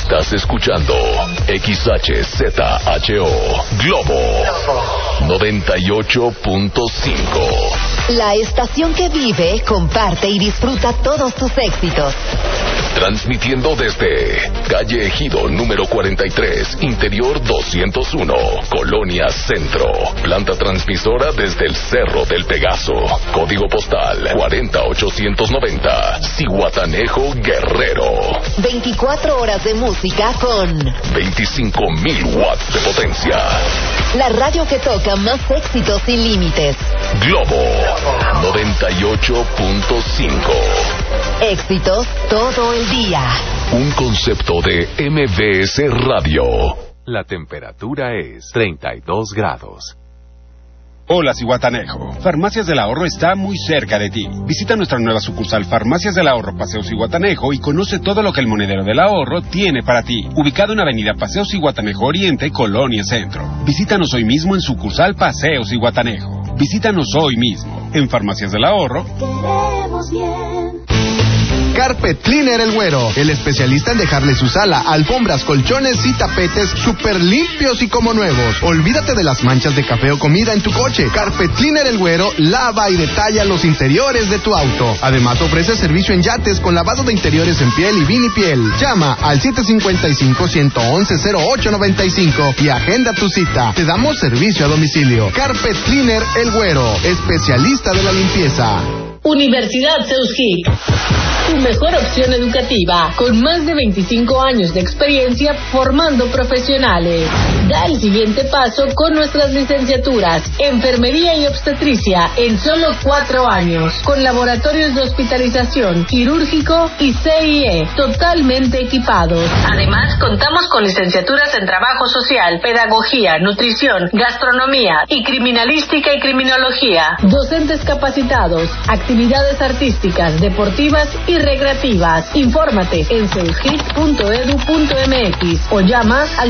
Estás escuchando XHZHO Globo 98.5. La estación que vive, comparte y disfruta todos tus éxitos. Transmitiendo desde Calle Ejido número 43, Interior 201, Colonia Centro. Planta transmisora desde el Cerro del Pegaso. Código postal 40890, Zihuatanejo, Guerrero. 24 horas de música con 25,000 watts de potencia. La radio que toca más éxitos sin límites. Globo 98.5. Éxitos todo el día. Un concepto de MBS Radio. La temperatura es 32 grados. Hola, Zihuatanejo. Farmacias del Ahorro está muy cerca de ti. Visita nuestra nueva sucursal Farmacias del Ahorro Paseo Zihuatanejo y conoce todo lo que el Monedero del Ahorro tiene para ti. Ubicado en Avenida Paseo Zihuatanejo Oriente, Colonia Centro. Visítanos hoy mismo en sucursal Paseo Zihuatanejo. Visítanos hoy mismo en Farmacias del Ahorro. Queremos bien. Carpet Cleaner El Güero, el especialista en dejarle su sala, alfombras, colchones y tapetes súper limpios y como nuevos. Olvídate de las manchas de café o comida en tu coche. Carpet Cleaner El Güero lava y detalla los interiores de tu auto. Además ofrece servicio en yates con lavado de interiores en piel y vinipiel. Llama al 755-111-0895 y agenda tu cita. Te damos servicio a domicilio. Carpet Cleaner El Güero, especialista de la limpieza. Universidad Seuskic, tu mejor opción educativa, con más de 25 años de experiencia formando profesionales. Da el siguiente paso con nuestras licenciaturas, Enfermería y Obstetricia, en solo 4 años, con laboratorios de hospitalización, quirúrgico y CIE, totalmente equipados. Además, contamos con licenciaturas en Trabajo Social, Pedagogía, Nutrición, Gastronomía y Criminalística y Criminología. Docentes capacitados, actividades artísticas, deportivas y recreativas. Infórmate en seuskic.edu.mx o llama al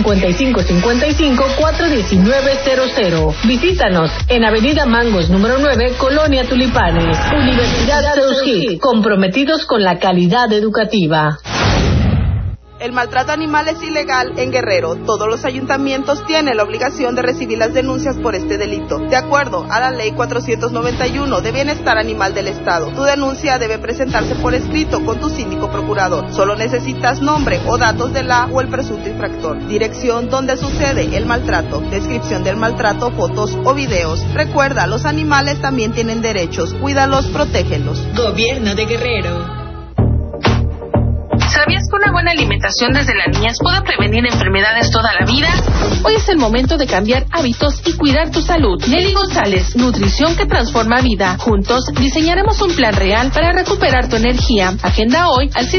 755-55-419-00. Visítanos en Avenida Mangos número 9, Colonia Tulipanes. Universidad Seuskic, comprometidos con la calidad educativa. El maltrato animal es ilegal en Guerrero. Todos los ayuntamientos tienen la obligación de recibir las denuncias por este delito. De acuerdo a la Ley 491 de Bienestar Animal del Estado, tu denuncia debe presentarse por escrito con tu síndico procurador. Solo necesitas nombre o datos de la o el presunto infractor, dirección donde sucede el maltrato, descripción del maltrato, fotos o videos. Recuerda, los animales también tienen derechos. Cuídalos, protégelos. Gobierno de Guerrero. ¿Sabías que una buena alimentación desde la niñez puede prevenir enfermedades toda la vida? Hoy es el momento de cambiar hábitos y cuidar tu salud. Nelly González, nutrición que transforma vida. Juntos diseñaremos un plan real para recuperar tu energía. Agenda hoy al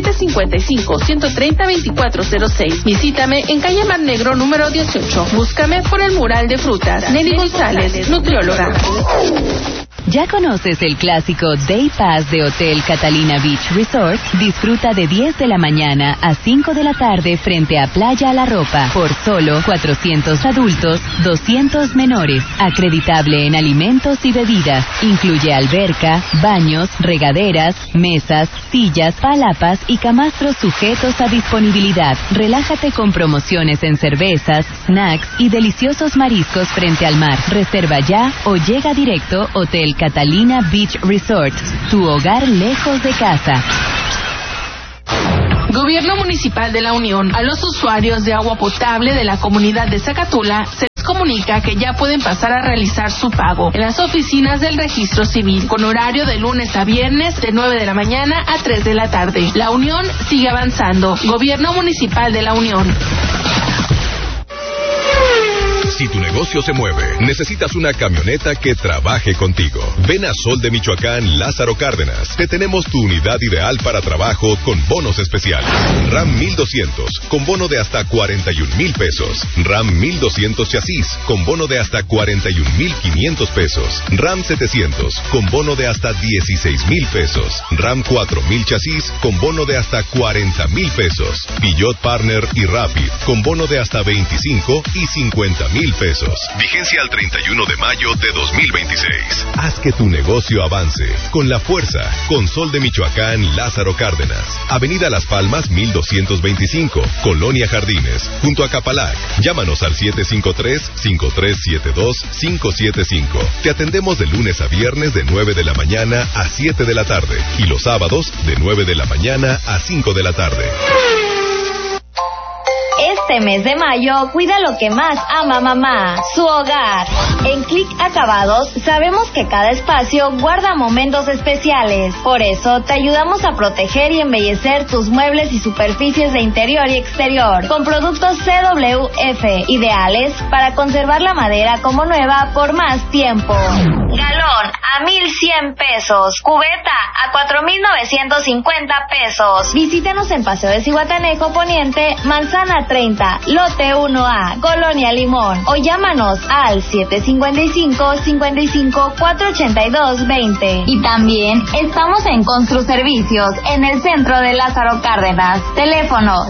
755-130-2406. Visítame en calle Mar Negro número 18. Búscame por el mural de frutas. Nelly González, nutrióloga. ¿Ya conoces el clásico Day Pass de Hotel Catalina Beach Resort? Disfruta de 10 de la mañana a 5 de la tarde frente a Playa a la Ropa por solo 400 adultos, 200 menores. Acreditable en alimentos y bebidas. Incluye alberca, baños, regaderas, mesas, sillas, palapas y camastros sujetos a disponibilidad. Relájate con promociones en cervezas, snacks y deliciosos mariscos frente al mar. Reserva ya o llega directo Hotel Catalina Beach Resort, tu hogar lejos de casa. Gobierno Municipal de la Unión. A los usuarios de agua potable de la comunidad de Zacatula se les comunica que ya pueden pasar a realizar su pago en las oficinas del Registro Civil, con horario de lunes a viernes de 9 de la mañana a 3 de la tarde. La Unión sigue avanzando. Gobierno Municipal de la Unión. Si tu negocio se mueve, necesitas una camioneta que trabaje contigo. Ven a Sol de Michoacán, Lázaro Cárdenas. Te tenemos tu unidad ideal para trabajo con bonos especiales. RAM 1200, con bono de hasta 41,000 pesos. RAM 1200 chasis, con bono de hasta 41,500 pesos. RAM 700, con bono de hasta 16,000 pesos. RAM 4000 chasis, con bono de hasta 40,000 pesos. Peugeot Partner y Rapid, con bono de hasta 25 y 50,000 $1,000. Vigencia al 31 de mayo de 2026. Haz que tu negocio avance con la fuerza. Con Sol de Michoacán, Lázaro Cárdenas. Avenida Las Palmas 1225, Colonia Jardines, junto a Capalac. Llámanos al 753-5372-575. Te atendemos de lunes a viernes de 9 de la mañana a 7 de la tarde y los sábados de 9 de la mañana a 5 de la tarde. Este mes de mayo, cuida lo que más ama mamá, su hogar. En Click Acabados sabemos que cada espacio guarda momentos especiales. Por eso, te ayudamos a proteger y embellecer tus muebles y superficies de interior y exterior con productos CWF, ideales para conservar la madera como nueva por más tiempo. Galón a 1,100 pesos. Cubeta a 4,950 pesos. Visítanos en Paseo de Zihuatanejo Poniente, Manzana 30, Lote 1A, Colonia Limón. O llámanos al 755-55-482-20. Y también estamos en Construservicios, en el centro de Lázaro Cárdenas. Teléfono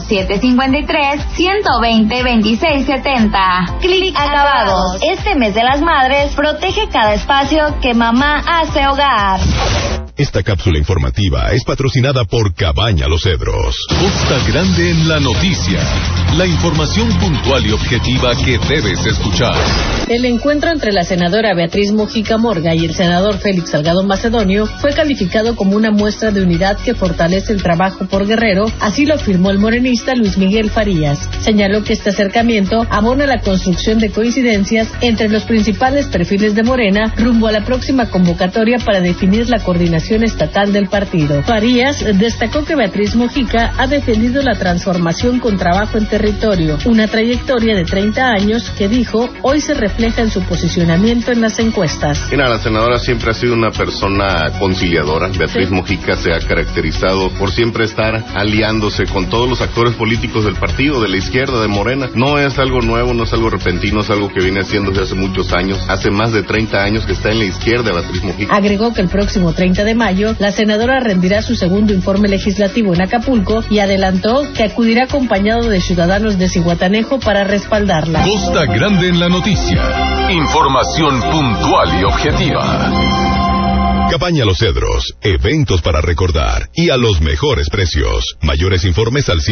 753-120-2670. Click Acabados. Este mes de las madres, protege cada espacio que mamá hace hogar. Esta cápsula informativa es patrocinada por Cabaña Los Cedros. Costa Grande en la noticia. La información puntual y objetiva que debes escuchar. El encuentro entre la senadora Beatriz Mujica Morga y el senador Félix Salgado Macedonio fue calificado como una muestra de unidad que fortalece el trabajo por Guerrero, así lo afirmó el morenista Luis Miguel Farías. Señaló que este acercamiento abona la construcción de coincidencias entre los principales perfiles de Morena rumbo a la próxima convocatoria para definir la coordinación estatal del partido. Farías destacó que Beatriz Mujica ha defendido la transformación con trabajo en territorio, una trayectoria de 30 años que dijo hoy se refleja en su posicionamiento en las encuestas. Mira, la senadora siempre ha sido una persona conciliadora. Beatriz Mujica se ha caracterizado por siempre estar aliándose con todos los actores políticos del partido, de la izquierda, de Morena. No es algo nuevo, no es algo repentino, es algo que viene haciendo desde hace muchos años. Hace más de 30 años que está en la izquierda Beatriz Mujica. Agregó que el próximo 30 de mayo, la senadora rendirá su segundo informe legislativo en Acapulco y adelantó que acudirá acompañado de ciudadanos de Zihuatanejo para respaldarla. Costa Grande en la noticia. Información puntual y objetiva. Cabaña Los Cedros, eventos para recordar y a los mejores precios. Mayores informes al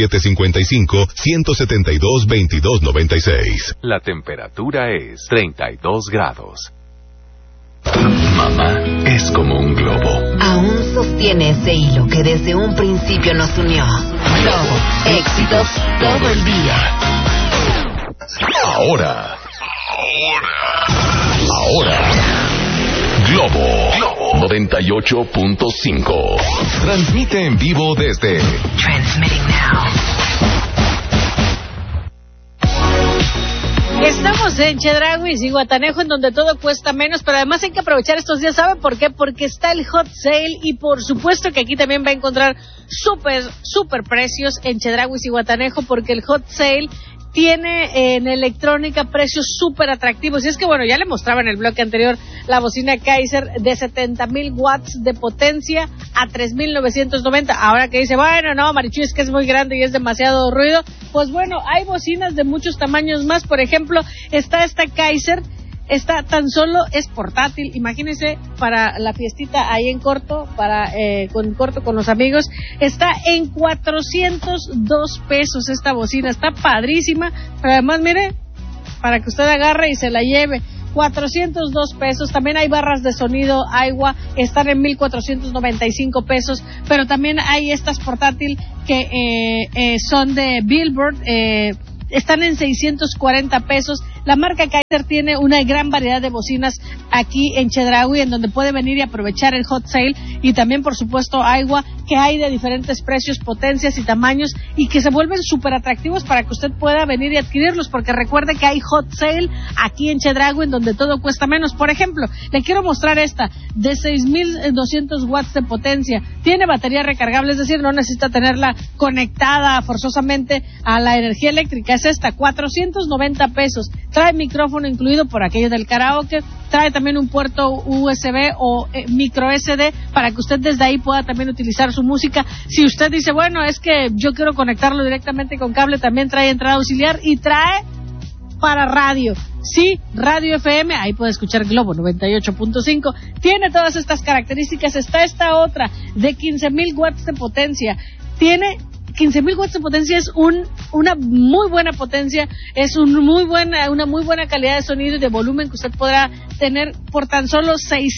755-172-2296. La temperatura es 32 grados. Mamá es como un globo. Aún sostiene ese hilo que desde un principio nos unió. Globo, éxitos todo el día. Ahora. Globo 98.5. Transmite en vivo desde Transmitting now. Estamos en Chedraui y Zihuatanejo, en donde todo cuesta menos, pero además hay que aprovechar estos días. ¿Saben por qué? Porque está el hot sale y por supuesto que aquí también va a encontrar súper precios en Chedraui y Zihuatanejo, porque el hot sale tiene en electrónica precios súper atractivos. Y es que, bueno, ya le mostraba en el bloque anterior la bocina Kaiser de 70,000 watts de potencia a 3,990. Ahora que dice, bueno, no, Marichuy, es que es muy grande y es demasiado ruido. Pues bueno, hay bocinas de muchos tamaños más. Por ejemplo, está esta Kaiser. Esta tan solo es portátil, imagínense, para la fiestita ahí en corto, con los amigos. Está en 402 pesos esta bocina, está padrísima, pero además mire, para que usted agarre y se la lleve. 402 pesos, también hay barras de sonido Aiwa, están en 1,495 pesos, pero también hay estas portátil que son de Billboard, están en 640 pesos. La marca Kaiser tiene una gran variedad de bocinas aquí en Chedraui, en donde puede venir y aprovechar el hot sale, y también, por supuesto, Aiwa, que hay de diferentes precios, potencias y tamaños, y que se vuelven súper atractivos para que usted pueda venir y adquirirlos, porque recuerde que hay hot sale aquí en Chedraui, en donde todo cuesta menos. Por ejemplo, le quiero mostrar esta, de 6,200 watts de potencia, tiene batería recargable, es decir, no necesita tenerla conectada forzosamente a la energía eléctrica. Es esta, 490 pesos. Trae micrófono incluido por aquello del karaoke, trae también un puerto USB o micro SD para que usted desde ahí pueda también utilizar su música. Si usted dice, bueno, es que yo quiero conectarlo directamente con cable, también trae entrada auxiliar y trae para radio. Sí, Radio FM, ahí puede escuchar Globo 98.5. Tiene todas estas características. Está esta otra de 15,000 watts de potencia. Tiene 15,000 watts de potencia, es una muy buena potencia, es una muy buena calidad de sonido y de volumen que usted podrá tener por tan solo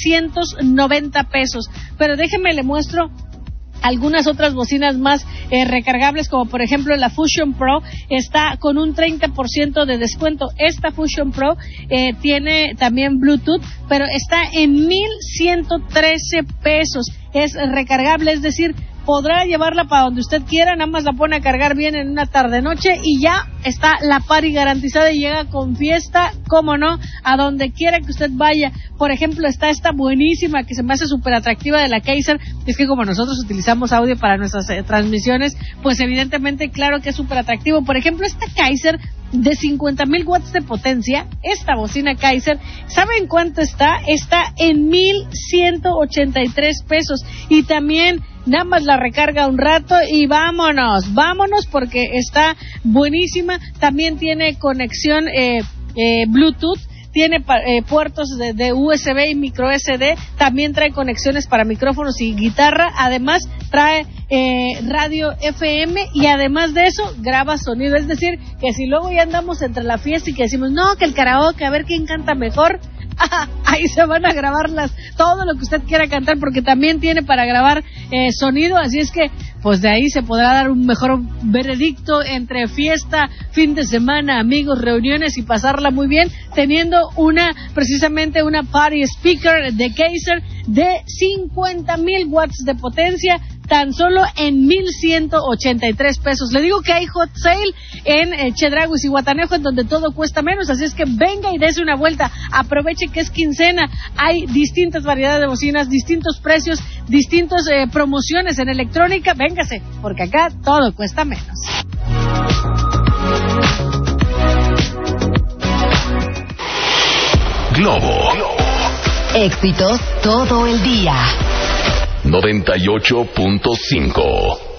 690 pesos. Pero déjeme le muestro algunas otras bocinas más recargables, como por ejemplo la Fusion Pro, está con un 30% de descuento. Esta Fusion Pro tiene también Bluetooth, pero está en 1,113 pesos. Es recargable, es decir, podrá llevarla para donde usted quiera, nada más la pone a cargar bien en una tarde-noche y ya está la party garantizada y llega con fiesta, cómo no, a donde quiera que usted vaya. Por ejemplo, está esta buenísima que se me hace súper atractiva de la Kaiser. Es que como nosotros utilizamos audio para nuestras transmisiones, pues evidentemente, claro que es súper atractivo. Por ejemplo, esta Kaiser de 50,000 watts de potencia, esta bocina Kaiser, ¿saben cuánto está? Está en 1,183 pesos. Y también nada más la recarga un rato y vámonos porque está buenísima. También tiene conexión Bluetooth, tiene puertos de USB y micro SD, también trae conexiones para micrófonos y guitarra, además trae radio FM y además de eso graba sonido. Es decir, que si luego ya andamos entre la fiesta y que decimos, no, que el karaoke, a ver quién canta mejor, ahí se van a grabar todo lo que usted quiera cantar, porque también tiene para grabar sonido, así es que pues de ahí se podrá dar un mejor veredicto entre fiesta, fin de semana, amigos, reuniones y pasarla muy bien, teniendo precisamente una party speaker de Kaiser de 50,000 watts de potencia, tan solo en 1,183 pesos. Le digo que hay hot sale en Chedraui y Guatanejo, en donde todo cuesta menos, así es que venga y dése una vuelta, aproveche que es quincena, hay distintas variedades de bocinas, distintos precios, distintas promociones en electrónica, véngase, porque acá todo cuesta menos. Globo. Éxitos todo el día. 98.5